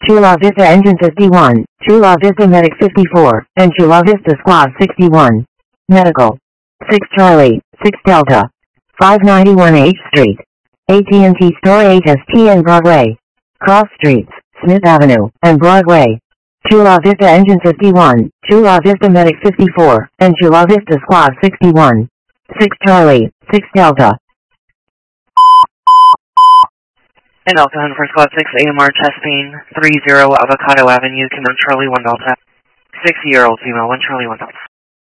Chula Vista Engine 51, Chula Vista Medic 54, and Chula Vista Squad 61. Medical. 6 Charlie, 6 Delta. 591 H Street. AT&T Store HST and Broadway. Cross Streets, Smith Avenue, and Broadway. Chula Vista Engine 51, Chula Vista Medic 54, and Chula Vista Squad 61. 6 Charlie, 6 Delta. And Alpha Hunt for Squad 6 AMR testing 30 Avocado Avenue, command Charlie 1 Delta. 60-year-old female, 1 Charlie 1 Delta.